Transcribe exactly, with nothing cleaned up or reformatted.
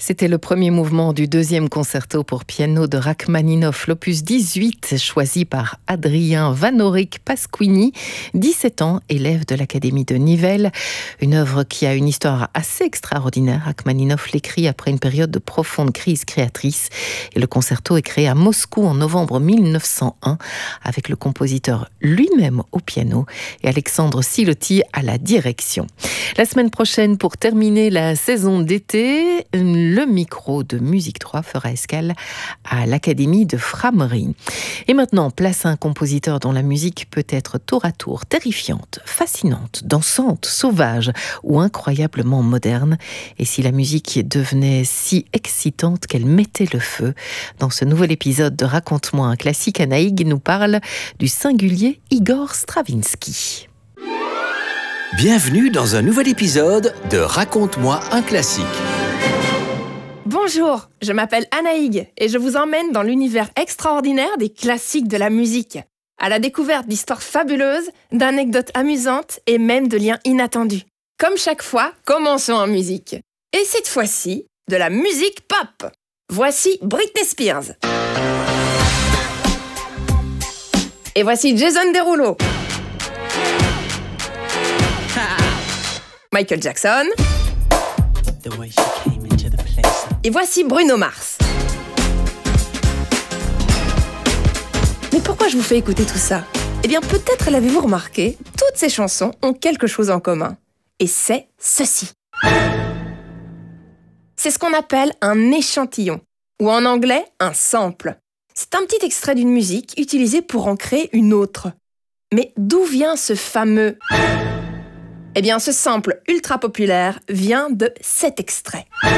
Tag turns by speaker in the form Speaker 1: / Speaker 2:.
Speaker 1: C'était le premier mouvement du deuxième concerto pour piano de Rachmaninoff, l'opus dix-huit, choisi par Adrien Vanorik Pasquini, dix-sept ans, élève de l'Académie de Nivelles. Une œuvre qui a une histoire assez extraordinaire. Rachmaninoff l'écrit après une période de profonde crise créatrice. Et le concerto est créé à Moscou en novembre mille neuf cent un, avec le compositeur lui-même au piano et Alexandre Silotti à la direction. La semaine prochaine, pour terminer la saison d'été, le micro de Musique trois fera escale à l'Académie de Frameries. Et maintenant, place à un compositeur dont la musique peut être tour à tour terrifiante, fascinante, dansante, sauvage ou incroyablement moderne. Et si la musique devenait si excitante qu'elle mettait le feu, dans ce nouvel épisode de Raconte-moi un classique, Anaïg nous parle du singulier Igor Stravinsky.
Speaker 2: Bienvenue dans un nouvel épisode de Raconte-moi un classique.
Speaker 3: Bonjour, je m'appelle Anaïg et je vous emmène dans l'univers extraordinaire des classiques de la musique, à la découverte d'histoires fabuleuses, d'anecdotes amusantes et même de liens inattendus. Comme chaque fois, commençons en musique. Et cette fois-ci, de la musique pop. Voici Britney Spears. Et voici Jason Derulo. Michael Jackson. Et voici Bruno Mars. Mais pourquoi je vous fais écouter tout ça ? Eh bien, peut-être l'avez-vous remarqué, toutes ces chansons ont quelque chose en commun. Et c'est ceci. C'est ce qu'on appelle un échantillon, ou en anglais, un sample. C'est un petit extrait d'une musique utilisé pour en créer une autre. Mais d'où vient ce fameux... Eh bien, ce sample ultra populaire vient de cet extrait.